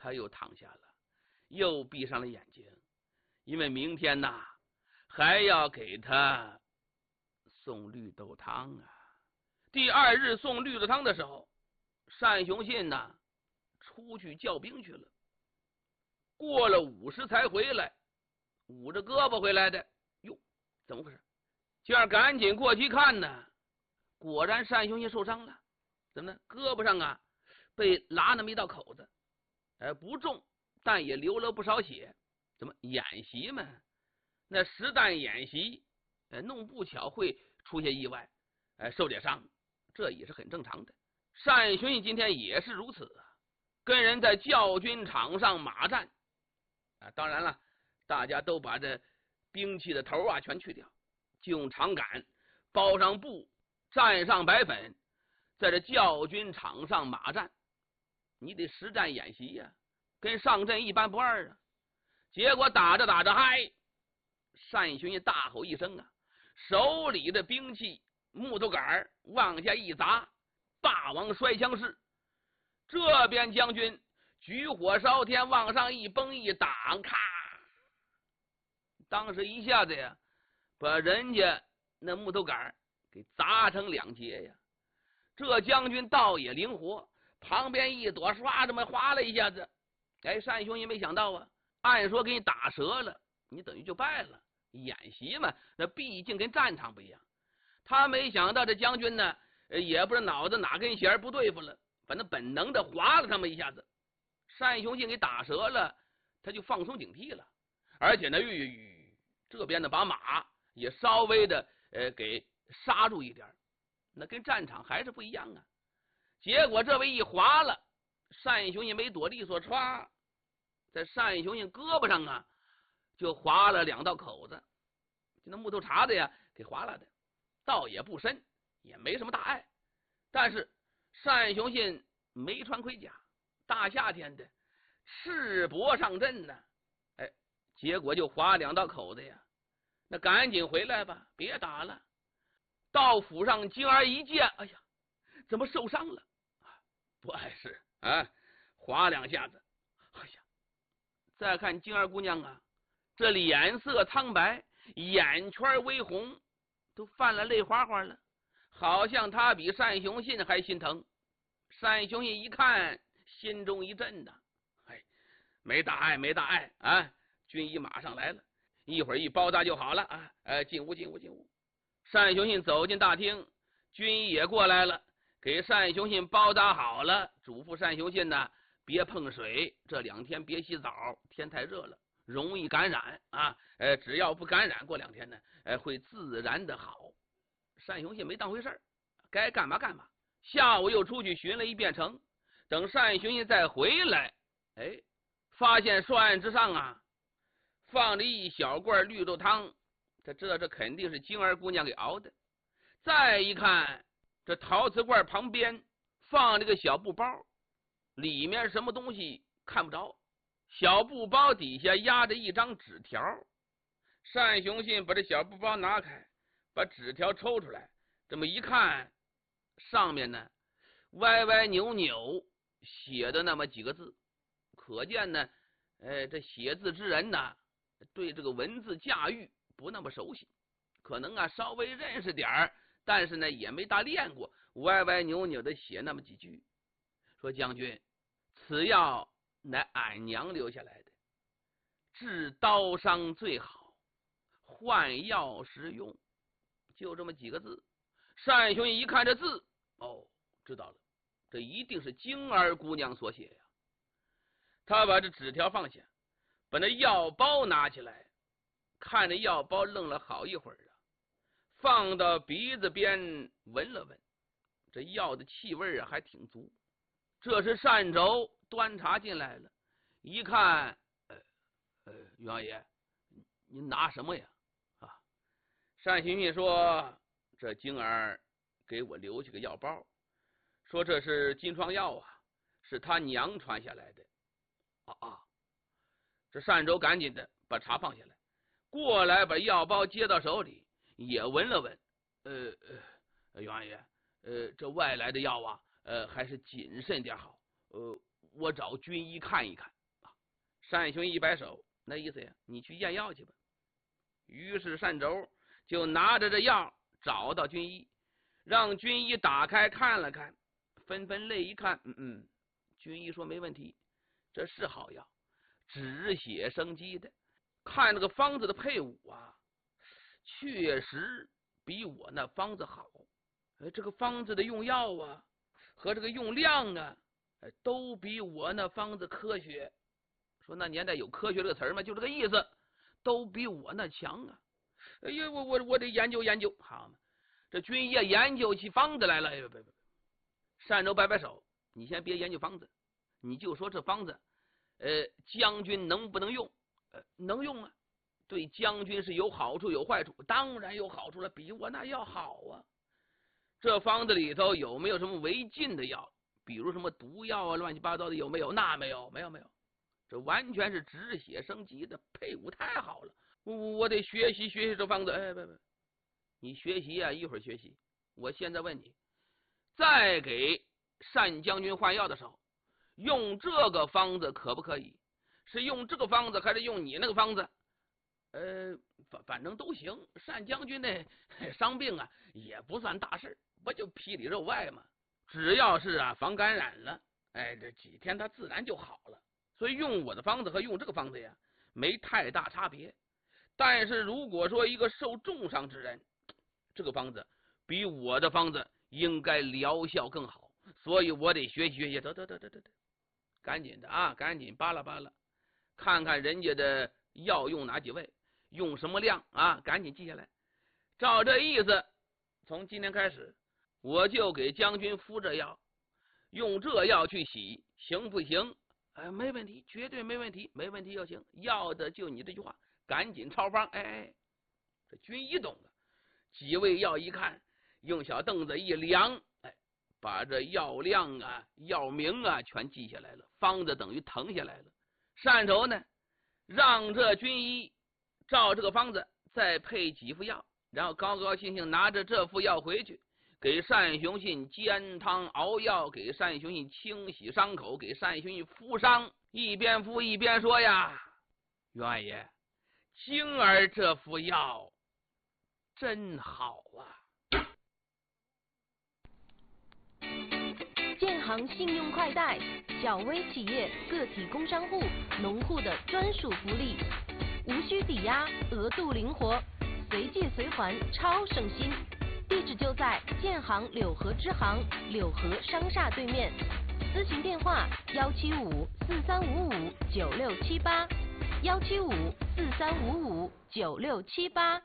他又躺下了，又闭上了眼睛，因为明天呐还要给他送绿豆汤啊。第二日送绿豆汤的时候，单雄信呐出去叫兵去了，过了50才回来，捂着胳膊回来的。哟，怎么回事？这样赶紧过去看呢，果然单雄信受伤了。怎么呢？胳膊上啊被拉那么一道口子，不重，但也流了不少血。怎么演习嘛？那实弹演习，弄不巧会出现意外，受点伤，这也是很正常的。单雄信今天也是如此啊，跟人在教军场上马战啊。当然了，大家都把这兵器的头啊全去掉，就用长杆包上布，蘸上白粉，在这教军场上马战。你得实战演习呀，跟上阵一般不二啊。结果打着打着，嗨！单雄信大吼一声啊，手里的兵器木头杆往下一砸，霸王摔枪式。这边将军举火烧天，往上一崩一挡，咔！当时一下子呀，把人家那木头杆给砸成2截呀。这将军倒也灵活，旁边一躲，唰这么划了一下子。单雄信没想到啊，按说给你打折了，你等于就败了。演习嘛，那毕竟跟战场不一样。他没想到这将军呢，也不知道脑子哪根弦不对付了，反正本能的划了他们一下子。单雄信给打折了，他就放松警惕了，而且呢，这边呢把马也稍微的给刹住一点，那跟战场还是不一样啊。结果这位一划了，单雄信没躲利索，歘，在单雄信胳膊上啊就划了2道口子，就那木头茬子呀给划了的，倒也不深，也没什么大碍。但是单雄信没穿盔甲，大夏天的赤膊上阵呢，结果就划2道口子呀。那赶紧回来吧，别打了。到府上经儿一见，哎呀，怎么受伤了？不碍事啊，划2下子。哎呀，再看经儿姑娘啊，这脸色苍白，眼圈微红，都泛了泪花花了，好像他比单雄信还心疼。单雄信一看，心中一震呐，没大碍，没大碍啊！军医马上来了，一会儿一包扎就好了啊！进屋，进屋，进屋。单雄信走进大厅，军医也过来了，给单雄信包扎好了，嘱咐单雄信呢，别碰水，这2天别洗澡，天太热了，容易感染啊！只要不感染，过2天呢，会自然的好。单雄信没当回事，该干嘛干嘛。下午又出去巡了一遍城，等单雄信再回来，发现书案之上啊放着一小罐绿豆汤，他知道这肯定是晶儿姑娘给熬的。再一看，这陶瓷罐旁边放着个小布包，里面什么东西看不着，小布包底下压着一张纸条。单雄信把这小布包拿开，把纸条抽出来，这么一看，上面呢歪歪扭扭写的那么几个字，可见呢这写字之人呢对这个文字驾驭不那么熟悉，可能啊稍微认识点儿，但是呢也没大练过，歪歪扭扭的写那么几句，说将军，此药乃俺娘留下来的，治刀伤最好，换药时用，就这么几个字。单雄信一看这字，知道了，这一定是晶儿姑娘所写呀。他把这纸条放下，把那药包拿起来，看着药包愣了好一会儿啊，放到鼻子边闻了闻，这药的气味啊还挺足。这时单轴端茶进来了，一看，袁王爷，您拿什么呀？单雄信说，这晶儿给我留下个药包，说这是金疮药啊，是他娘传下来的。这单轴赶紧的把茶放下来，过来把药包接到手里，也闻了闻。袁王爷，这外来的药啊，还是谨慎点好。 我找军医看一看啊。单雄一摆手，那意思呀，你去验药去吧。于是单轴就拿着这药找到军医，让军医打开看了看，分分类一看，军医说没问题，这是好药，止血生肌的。看这个方子的配伍啊，确实比我那方子好。这个方子的用药啊和这个用量啊，都比我那方子科学。说那年代有科学这个词儿吗？就这个意思，都比我那强啊。哎呀，我得研究研究。好嘛，这军医研究起方子来了。单轴摆摆手，你先别研究方子，你就说这方子将军能不能用？能用啊，对将军是有好处有坏处，当然有好处了，比我那药好啊。这方子里头有没有什么违禁的药？比如什么毒药啊，乱七八糟的有没有？那没有，没有。这完全是止血生肌的配伍，太好了。我得学习学习这方子。不，你学习啊，一会儿学习。我现在问你，再给单将军换药的时候，用这个方子可不可以？是用这个方子还是用你那个方子？反正都行。单将军那伤病啊，也不算大事，不就皮里肉外嘛。只要是啊防感染了，这几天他自然就好了。所以用我的方子和用这个方子呀，没太大差别。但是如果说一个受重伤之人，这个方子比我的方子应该疗效更好，所以我得学习学习。得，赶紧的啊，赶紧扒拉扒拉，看看人家的药用哪几味，用什么量啊，赶紧记下来。照这意思，从今天开始，我就给将军敷这药，用这药去洗，行不行？没问题，绝对没问题，没问题就行。要的就你这句话，赶紧抄方。这军医懂了，几味药一看，用小凳子一量，把这药量啊、药名啊全记下来了，方子等于誊下来了。单轴呢，让这军医照这个方子再配几副药，然后高高兴兴拿着这副药回去，给单雄信煎汤熬药，给单雄信清洗伤口，给单雄信敷伤，一边敷一边说呀：“员外爷，今儿这副药真好啊！” 建行信用快贷，小微企业、个体工商户、农户的专属福利，无需抵押，额度灵活，随借随还，超省心。地址就在建行柳河支行柳河商厦对面，咨询电话175-4355-9678，175-4355-9678。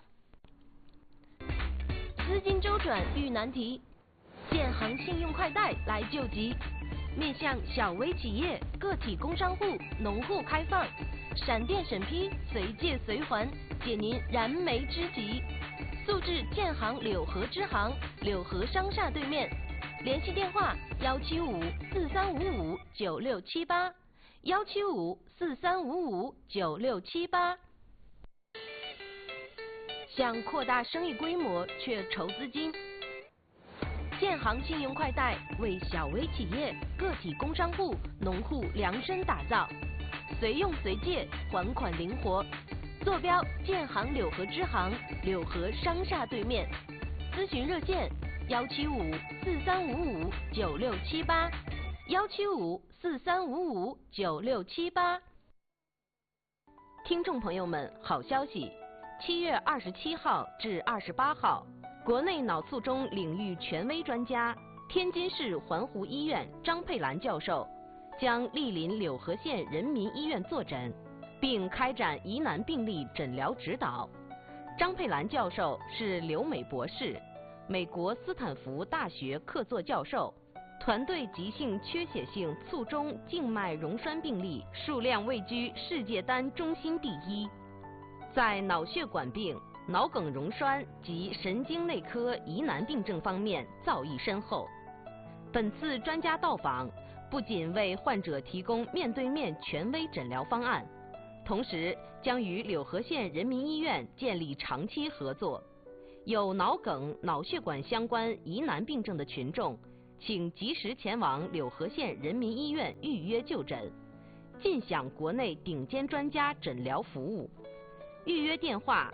资金周转遇难题，建行信用快贷来救急，面向小微企业、个体工商户、农户开放，闪电审批，随借随还，解您燃眉之急。速至建行柳河支行柳河商厦对面，联系电话175-4355-9678，175-4355-9678。想扩大生意规模却筹资金，建行信用快贷为小微企业、个体工商户、农户量身打造，随用随借，还款灵活。坐标建行柳河支行柳河商厦对面，咨询热线175-4355-9678，175-4355-9678。听众朋友们，好消息！7月27号至28号，国内脑卒中领域权威专家、天津市环湖医院张佩兰教授将莅临柳河县人民医院坐诊，并开展疑难病例诊疗指导。张佩兰教授是留美博士，美国斯坦福大学客座教授，团队急性缺血性卒中静脉溶栓病例数量位居世界单中心第一，在脑血管病、脑梗溶栓及神经内科疑难病症方面造诣深厚。本次专家到访，不仅为患者提供面对面权威诊疗方案，同时将与柳河县人民医院建立长期合作。有脑梗、脑血管相关疑难病症的群众， 请及时前往柳河县人民医院预约就诊，尽享国内顶尖专家诊疗服务。预约电话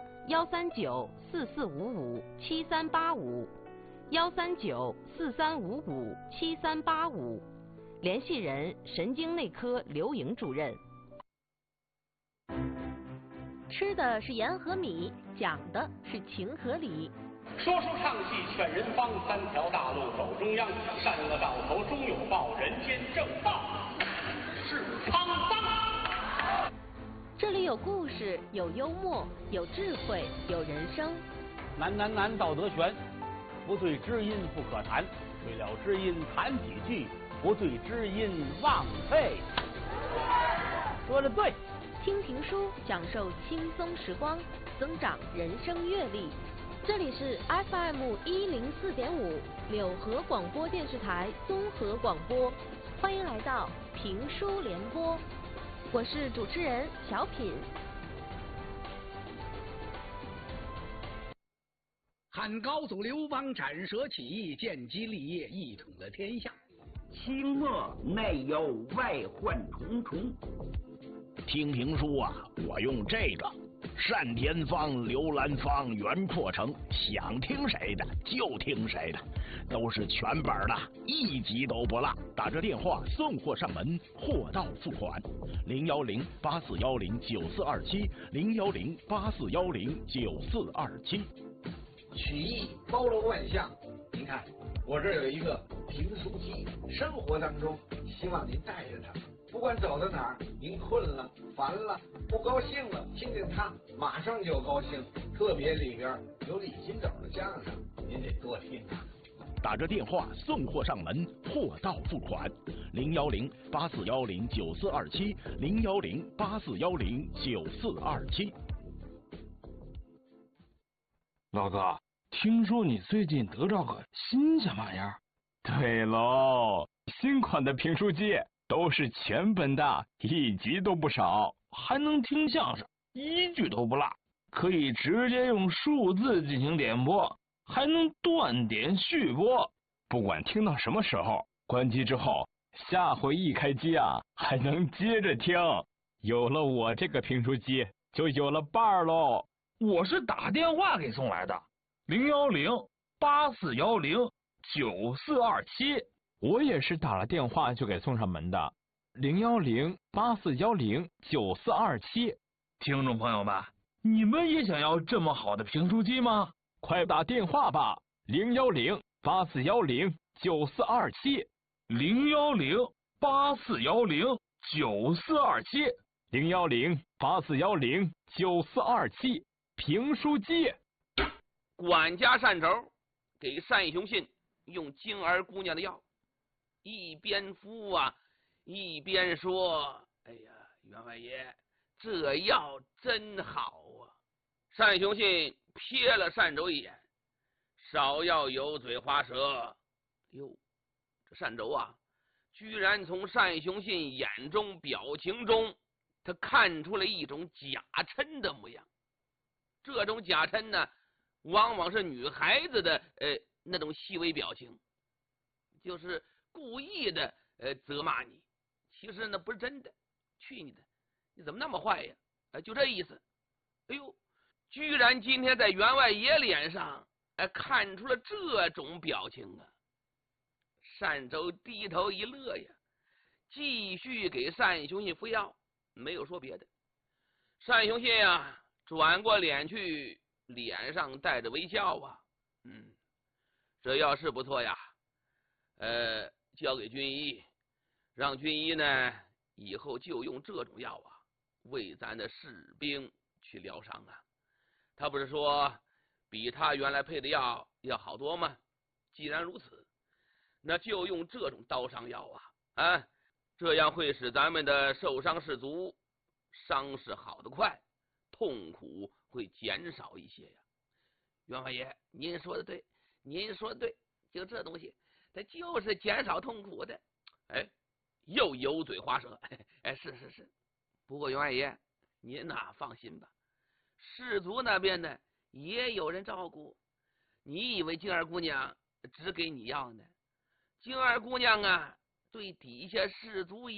139-4455-7385，139-4355-7385，联系人神经内科刘莹主任。吃的是盐和米，讲的是情和理。 说书唱戏劝人方，三条大路走中央，善恶到头终有报，人间正道是沧桑。 这里有故事，有幽默，有智慧，有人生。 难道德全，不对知音不可谈，对了知音谈几句，不对知音枉费。说的对。 听评书，享受轻松时光，增长人生阅历。这里是 FM104.5 柳河广播电视台综合广播，欢迎来到评书联播，我是主持人小品。 汉高祖刘邦斩蛇起义，建基立业，一统了天下。 清末内忧外患重重。 听评书啊，我用这个单田芳、刘兰芳、袁阔成，想听谁的就听谁的，都是全本的，一集都不落。打这电话送货上门，货到付款。010-8410-9427，010-8410-9427。 曲艺包罗万象，您看我这儿有一个评书机，生活当中希望您带着它，不管走到哪儿，您困了、烦了、不高兴了，听听它，马上就高兴。特别里边有李金斗的相声，您得多听啊。 打着电话送货上门，货到付款。010-8410-9427，010-8410-9427。 老哥，听说你最近得着个新鲜玩意儿？对喽，新款的评书机都是全本的，一集都不少，还能听相声，一句都不落，可以直接用数字进行点播，还能断点续播，不管听到什么时候，关机之后，下回一开机啊，还能接着听。有了我这个评书机，就有了伴儿喽。我是打电话给送来的，010-8410-9427。我也是打了电话就给送上门的，010-8410-9427。听众朋友们，你们也想要这么好的评书机吗？快打电话吧，010-8410-9427。010-8410-9427。010-8410-9427。评书机。 管家单轴给单雄信用金儿姑娘的药，一边敷啊一边说：“哎呀，员外爷，这药真好啊！”单雄信瞥了单轴一眼，少要油嘴滑舌。哟，这单轴啊，居然从单雄信眼中表情中，他看出了一种假嗔的模样。这种假嗔呢，往往是女孩子的那种细微表情，就是故意的责骂你，其实呢不是真的，去你的，你怎么那么坏呀？就这意思。哎呦，居然今天在员外爷脸上看出了这种表情啊！单轴低头一乐呀，继续给单雄信敷药，没有说别的。单雄信啊转过脸去，脸上带着微笑啊，这药是不错呀，交给军医，让军医呢以后就用这种药啊，为咱的士兵去疗伤啊。他不是说比他原来配的药要好多吗？既然如此，那就用这种刀伤药啊，这样会使咱们的受伤士卒伤势好得快，痛苦会减少一些呀。员外爷，您说的对，您说的对，就这东西，它就是减少痛苦的。又油嘴滑舌，是。不过员外爷，您呐放心吧，士卒那边呢也有人照顾。你以为静儿姑娘只给你药呢？ 静儿姑娘啊，对底下士卒